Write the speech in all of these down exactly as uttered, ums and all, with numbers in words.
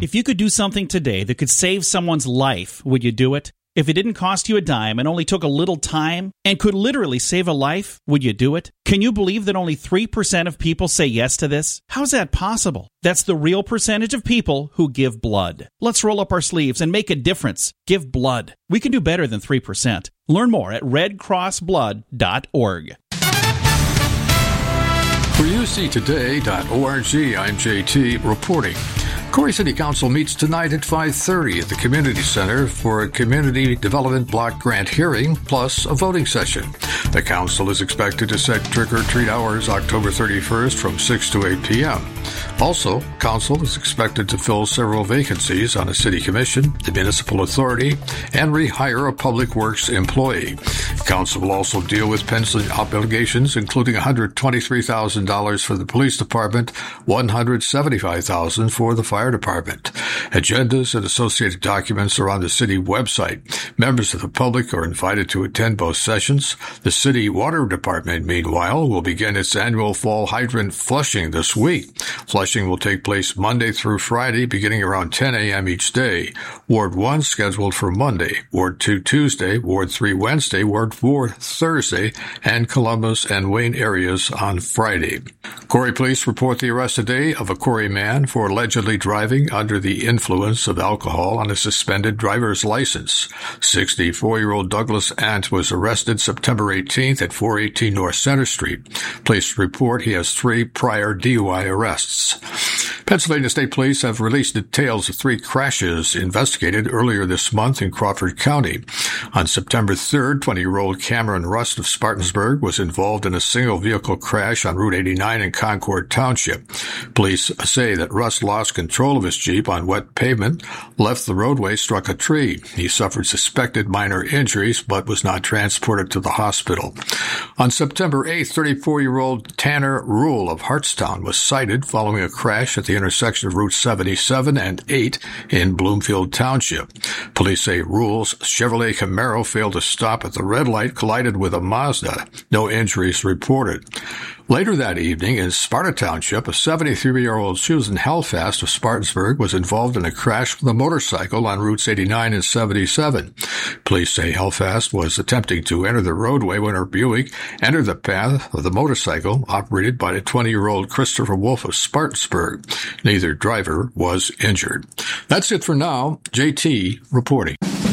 If you could do something today that could save someone's life, would you do it? If it didn't cost you a dime and only took a little time and could literally save a life, would you do it? Can you believe that only three percent of people say yes to this? How's that possible? That's the real percentage of people who give blood. Let's roll up our sleeves and make a difference. Give blood. We can do better than three percent. Learn more at red cross blood dot org. For U C today dot org, I'm J T reporting. Corry City Council meets tonight at five thirty at the Community Center for a Community Development Block Grant hearing plus a voting session. The council is expected to set trick-or-treat hours October thirty-first from six to eight p.m. Also, council is expected to fill several vacancies on a city commission, the municipal authority, and rehire a public works employee. Council will also deal with pension obligations, including one hundred twenty-three thousand dollars for the police department, one hundred seventy-five thousand dollars for the fire department. Agendas and associated documents are on the city website. Members of the public are invited to attend both sessions. The city water department, meanwhile, will begin its annual fall hydrant flushing this week. Flushing will take place Monday through Friday, beginning around ten a.m. each day. Ward one scheduled for Monday, Ward two Tuesday, Ward three Wednesday, Ward four Thursday, and Columbus and Wayne areas on Friday. Corry police report the arrest today of a Corry man for allegedly driving under the influence of alcohol on a suspended driver's license. sixty-four-year-old Douglas Ant was arrested September eighteenth at four eighteen North Center Street. Police report he has three prior D U I arrests. Pennsylvania State Police have released details of three crashes investigated earlier this month in Crawford County. On September third, twenty-year-old Cameron Rust of Spartansburg was involved in a single-vehicle crash on Route eighty-nine in Concord Township. Police say that Rust lost control of his Jeep on wet pavement, left the roadway, struck a tree. He suffered suspected minor injuries, but was not transported to the hospital. On September eighth, thirty-four-year-old Tanner Rule of Hartstown was cited following a crash at the intersection of Route seventy-seven and eight in Bloomfield Township. Police say Rule's Chevrolet Camaro failed to stop at the red light, collided with a Mazda. No injuries reported. Later that evening in Sparta Township, a seventy-three-year-old Susan Helfast of Spartansburg was involved in a crash with a motorcycle on Routes eighty-nine and seventy-seven. Police say Helfast was attempting to enter the roadway when her Buick entered the path of the motorcycle operated by the twenty-year-old Christopher Wolf of Spartansburg. Neither driver was injured. That's it for now. J T reporting.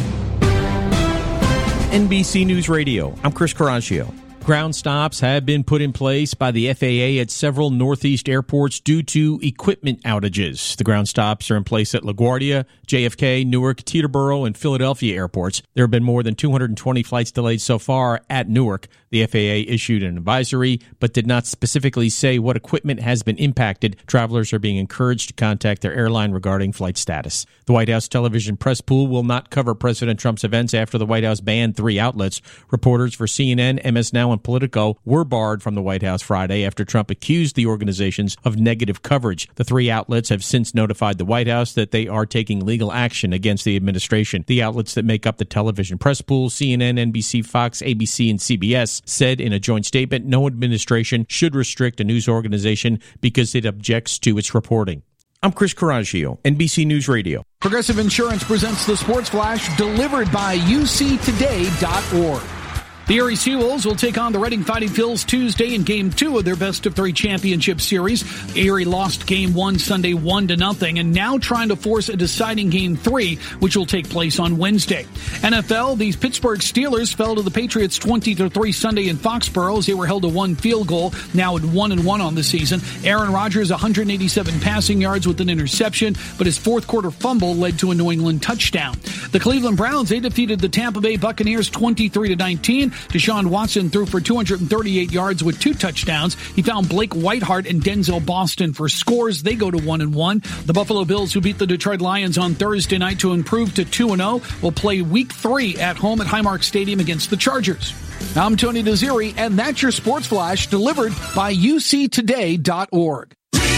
N B C News Radio, I'm Chris Coraggio. Ground stops have been put in place by the F A A at several Northeast airports due to equipment outages. The ground stops are in place at LaGuardia, J F K, Newark, Teterboro, and Philadelphia airports. There have been more than two hundred twenty flights delayed so far at Newark. The F A A issued an advisory, but did not specifically say what equipment has been impacted. Travelers are being encouraged to contact their airline regarding flight status. The White House television press pool will not cover President Trump's events after the White House banned three outlets. Reporters for C N N, M S Now, and Politico were barred from the White House Friday after Trump accused the organizations of negative coverage. The three outlets have since notified the White House that they are taking legal action against the administration. The outlets that make up the television press pool, C N N, N B C, Fox, A B C, and C B S, said in a joint statement no administration should restrict a news organization because it objects to its reporting. I'm Chris Coraggio, N B C News Radio. Progressive Insurance presents the Sports Flash, delivered by U C today dot org. The Erie Seawolves will take on the Reading Fighting Phils Tuesday in Game two of their best-of-three championship series. Erie lost Game one Sunday one to nothing, and now trying to force a deciding Game three, which will take place on Wednesday. N F L, these Pittsburgh Steelers fell to the Patriots twenty to three Sunday in Foxborough as they were held to one field goal, now at one and one on the season. Aaron Rodgers, one hundred eighty-seven passing yards with an interception, but his fourth-quarter fumble led to a New England touchdown. The Cleveland Browns, they defeated the Tampa Bay Buccaneers twenty-three to nineteen. Deshaun Watson threw for two hundred thirty-eight yards with two touchdowns. He found Blake Whiteheart and Denzel Boston for scores. They go to one and one. The Buffalo Bills, who beat the Detroit Lions on Thursday night to improve to two and oh, will play week three at home at Highmark Stadium against the Chargers. I'm Tony Desiri, and that's your Sports Flash, delivered by U C today dot org.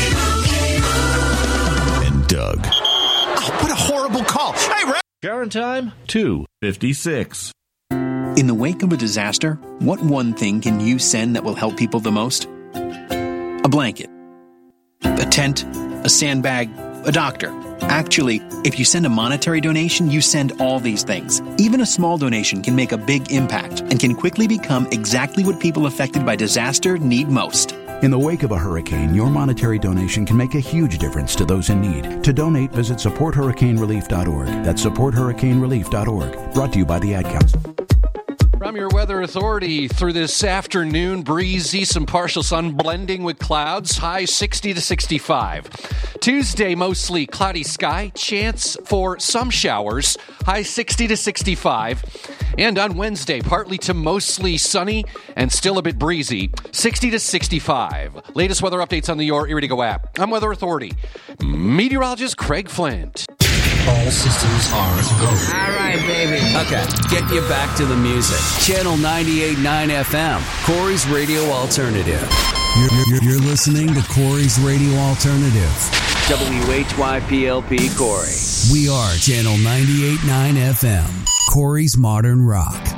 And Doug. Oh, what a horrible call. Hey, Ray. Current time, two fifty-six. In the wake of a disaster, what one thing can you send that will help people the most? A blanket, a tent, a sandbag, a doctor. Actually, if you send a monetary donation, you send all these things. Even a small donation can make a big impact and can quickly become exactly what people affected by disaster need most. In the wake of a hurricane, your monetary donation can make a huge difference to those in need. To donate, visit support hurricane relief dot org. That's support hurricane relief dot org. Brought to you by the Ad Council. From your Weather Authority through this afternoon, breezy, some partial sun blending with clouds, high sixty to sixty-five. Tuesday, mostly cloudy sky, chance for some showers, high sixty to sixty-five. And on Wednesday, partly to mostly sunny and still a bit breezy, sixty to sixty-five. Latest weather updates on the Your Erie to Go app. I'm Weather Authority meteorologist Craig Flint. All systems are go. All right, baby. Okay, get you back to the music. Channel ninety-eight point nine F M, Corey's Radio Alternative. You're, you're, you're listening to Corey's Radio Alternative. W H Y P L P Corey. We are Channel ninety-eight point nine F M, Corey's Modern Rock.